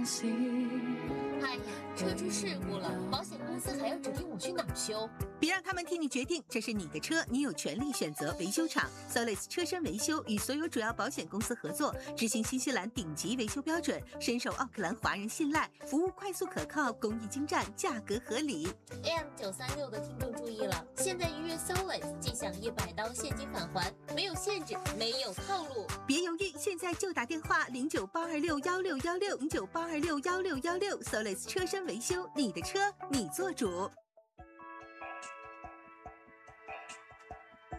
哎呀，车出事故了，保险公司还要指定我去哪儿修？ 别让他们替你决定，这是你的车，你有权利选择维修厂。Solis 车身维修与所有主要保险公司合作，执行新西兰顶级维修标准，深受奥克兰华人信赖，服务快速可靠，工艺精湛，价格合理。 AM936的听众注意了，现在预约 Solis 即享100刀现金返还，没有限制，没有套路。 别犹豫，现在就打电话0982611616，0982611616，Solis 车身维修，你的车你做主。